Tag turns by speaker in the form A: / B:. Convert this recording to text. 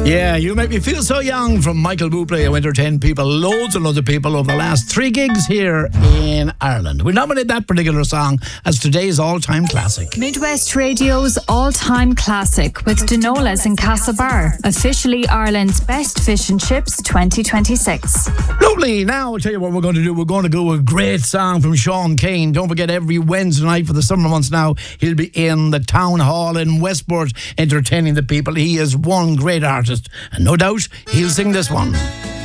A: Yeah, You Make Me Feel So Young from Michael Bublé, who entertained people, loads and loads of people over the last 3 gigs here in Ireland. We nominate that particular song as today's all-time classic.
B: Midwest Radio's all-time classic with Denolas in Castlebar, officially Ireland's best fish and chips 2026.
A: Lovely. Now I'll tell you what we're going to do. We're going to go with a great song from Sean Kane. Don't forget, every Wednesday night for the summer months now, he'll be in the Town Hall in Westport entertaining the people. He is one great artist, and no doubt he'll sing this one.